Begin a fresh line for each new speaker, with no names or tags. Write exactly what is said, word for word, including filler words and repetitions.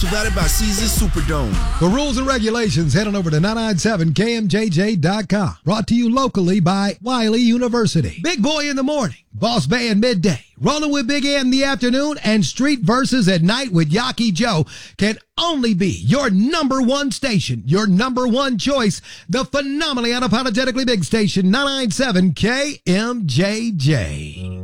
provided by Caesars Superdome.
For rules and regulations, head on over to nine nine seven K M J J dot com. Brought to you locally by Wiley University. Big Boy in the morning, Boss Band midday, Rolling with Big A in the afternoon, and Street Verses at night with Yaki Joe can only be your number one station, your number one choice, the phenomenally unapologetically big station, nine nine seven K M J J.